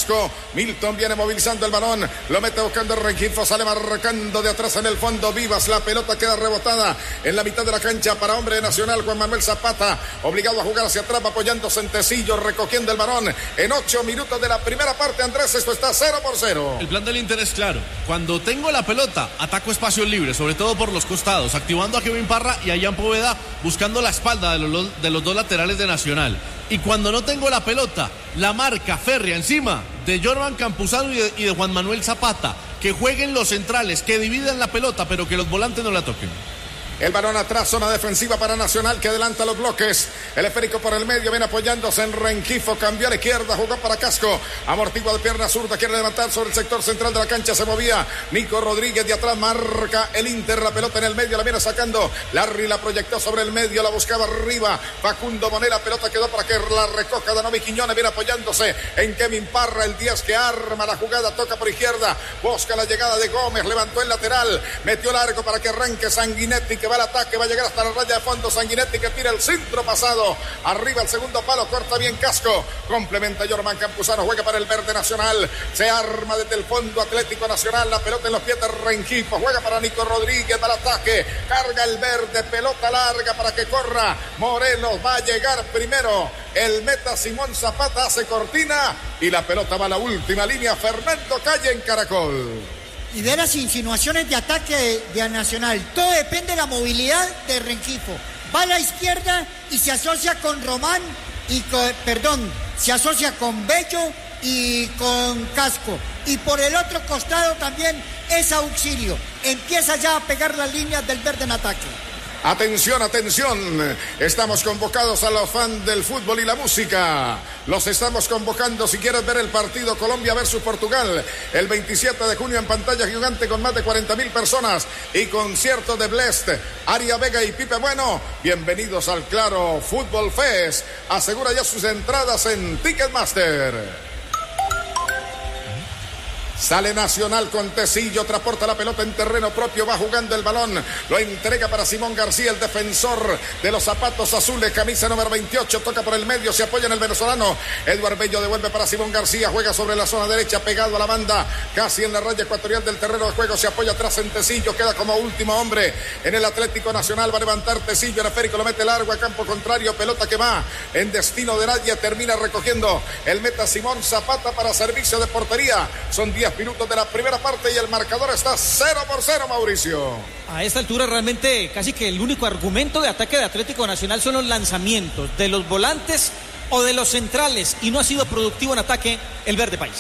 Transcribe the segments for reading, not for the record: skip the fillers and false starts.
Casco. Milton viene movilizando el balón, lo mete buscando el Rengifo, sale marcando de atrás en el fondo Vivas, la pelota queda rebotada en la mitad de la cancha para hombre de Nacional, Juan Manuel Zapata, obligado a jugar hacia atrás, apoyándose en Tecillo, recogiendo el balón en 8 minutos de la primera parte. Andrés, esto está 0-0. El plan del Inter es claro: cuando tengo la pelota, ataco espacios libres, sobre todo por los costados, activando a Kevin Parra y a Jan Poveda, buscando la espalda de los dos laterales de Nacional. Y cuando no tengo la pelota, la marca férrea encima de Jorman Campuzano y de Juan Manuel Zapata, que jueguen los centrales, que dividan la pelota, pero que los volantes no la toquen. El balón atrás, zona defensiva para Nacional, que adelanta los bloques. El esférico por el medio, viene apoyándose en Rengifo, cambió a la izquierda, jugó para Casco, amortigua de pierna zurda, quiere levantar sobre el sector central de la cancha, se movía Nico Rodríguez de atrás, marca el Inter, la pelota en el medio, la viene sacando Larry, la proyectó sobre el medio, la buscaba arriba Facundo Monera, pelota quedó para que la recoja Danovi Quiñones, viene apoyándose en Kevin Parra, el 10 que arma la jugada, toca por izquierda, busca la llegada de Gómez, levantó el lateral, metió largo para que arranque Sanguinetti, que va al ataque, va a llegar hasta la raya de fondo. Sanguinetti, que tira el centro pasado arriba el segundo palo, corta bien Casco, complementa Jorman Campuzano, juega para el verde Nacional, se arma desde el fondo Atlético Nacional, la pelota en los pies de Rengifo, juega para Nico Rodríguez, va al ataque, carga el verde, pelota larga para que corra Morelos, va a llegar primero el meta Simón Zapata, hace cortina y la pelota va a la última línea. Fernando Calle en Caracol. Y de las insinuaciones de ataque de Nacional, todo depende de la movilidad de Rengifo. Va a la izquierda y se asocia con Román se asocia con Bello y con Casco. Y por el otro costado también es Auxilio. Empieza ya a pegar las líneas del verde en ataque. Atención, atención, estamos convocados a los fans del fútbol y la música. Los estamos convocando si quieres ver el partido Colombia versus Portugal el 27 de junio en pantalla gigante con más de 40,000 personas y concierto de Blest, Aria Vega y Pipe Bueno. Bienvenidos al Claro Fútbol Fest. Asegura ya sus entradas en Ticketmaster. Sale Nacional con Tecillo, transporta la pelota en terreno propio, va jugando el balón, lo entrega para Simón García, el defensor de los zapatos azules, camisa número 28, toca por el medio, se apoya en el venezolano, Eduardo Bello devuelve para Simón García, juega sobre la zona derecha, pegado a la banda, casi en la raya ecuatorial del terreno de juego, se apoya atrás en Tecillo, queda como último hombre en el Atlético Nacional, va a levantar Tecillo, el esférico lo mete largo a campo contrario, pelota que va en destino de nadie, termina recogiendo el meta Simón Zapata para servicio de portería. Son 10 minutos de la primera parte y el marcador está 0-0, Mauricio. A esta altura realmente casi que el único argumento de ataque de Atlético Nacional son los lanzamientos de los volantes o de los centrales, y no ha sido productivo en ataque el verde país.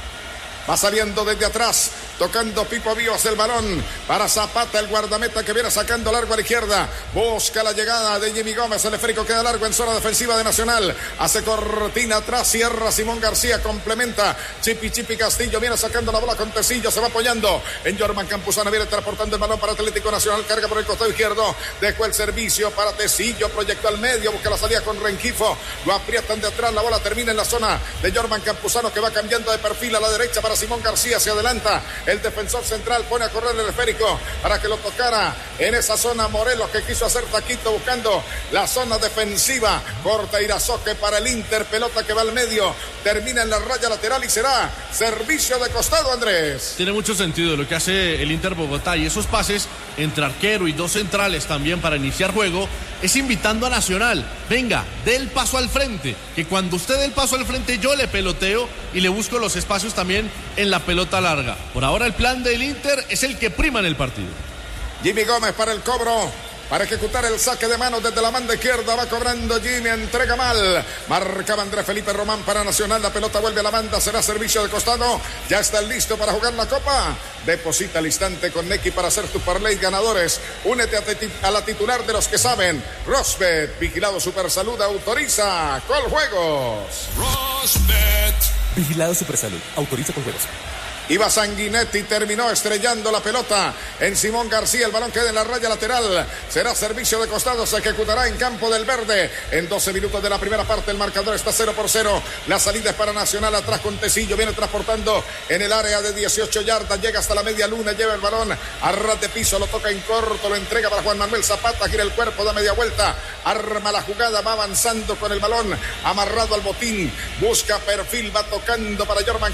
Va saliendo desde atrás, tocando Pipo Vivas el balón para Zapata, el guardameta que viene sacando largo a la izquierda. Busca la llegada de Jimmy Gómez, el esférico queda largo en zona defensiva de Nacional. Hace cortina atrás, cierra Simón García, complementa Chipi Castillo, viene sacando la bola con Tecillo, se va apoyando en Jorman Campuzano, viene transportando el balón para Atlético Nacional, carga por el costado izquierdo, dejó el servicio para Tecillo, proyectó al medio, busca la salida con Rengifo, lo aprietan de atrás, la bola termina en la zona de Jorman Campuzano, que va cambiando de perfil a la derecha para Simón García, se adelanta el defensor central, pone a correr el esférico para que lo tocara en esa zona Morelos, que quiso hacer taquito buscando la zona defensiva, corta Irazoque para el Inter, pelota que va al medio, termina en la raya lateral y será servicio de costado, Andrés. Tiene mucho sentido lo que hace el Inter Bogotá, y esos pases entre arquero y dos centrales también para iniciar juego, es invitando a Nacional, venga, dé el paso al frente, que cuando usted dé el paso al frente yo le peloteo y le busco los espacios también en la pelota larga. Por ahora el plan del Inter es el que prima en el partido. Jimmy Gómez para el cobro, para ejecutar el saque de manos desde la banda izquierda, va cobrando Jimmy, entrega mal, marcaba Andrés Felipe Román para Nacional, la pelota vuelve a la banda, será servicio de costado, ya está listo para jugar la Copa, deposita al instante con Nequi para hacer tus parlays ganadores, únete a la titular de los que saben, Rosbet, vigilado Supersalud, autoriza Coljuegos. Rosbet, vigilado Supersalud, autoriza Coljuegos. Iba Sanguinetti, terminó estrellando la pelota en Simón García, el balón queda en la raya lateral, será servicio de costado, se ejecutará en campo del verde, en 12 minutos de la primera parte el marcador está 0-0, la salida es para Nacional, atrás con Tecillo, viene transportando en el área de 18 yardas, llega hasta la media luna, lleva el balón a ras de piso, lo toca en corto, lo entrega para Juan Manuel Zapata, gira el cuerpo, da media vuelta, arma la jugada, va avanzando con el balón, amarrado al botín, busca perfil, va tocando para Jorman